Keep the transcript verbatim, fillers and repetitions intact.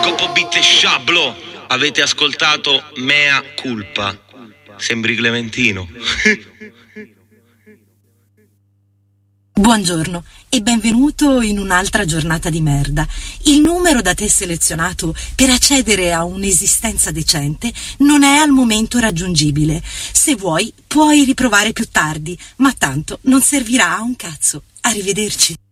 Copobit e Sciablo, avete ascoltato Mea Culpa. Sembri Clementino. Buongiorno e benvenuto in un'altra giornata di merda. Il numero da te selezionato per accedere a un'esistenza decente non è al momento raggiungibile. Se vuoi puoi riprovare più tardi, ma tanto non servirà a un cazzo. Arrivederci.